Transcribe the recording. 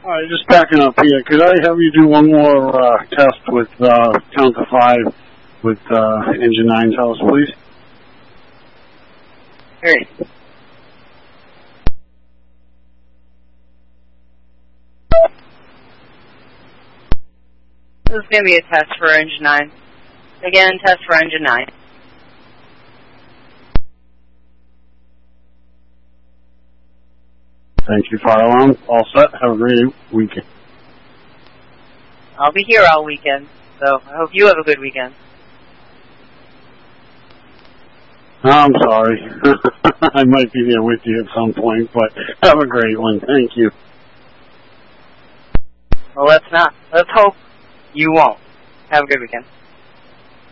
All right, just backing up here. Could I have you do one more test with count to 5 with engine 9 tell us, please? Great. This is going to be a test for engine 9. Again, test for engine 9. Thank you, fire alarm. All set. Have a great weekend. I'll be here all weekend, so I hope you have a good weekend. I'm sorry. I might be there with you at some point, but have a great one. Thank you. Well, let's hope you won't. Have a good weekend.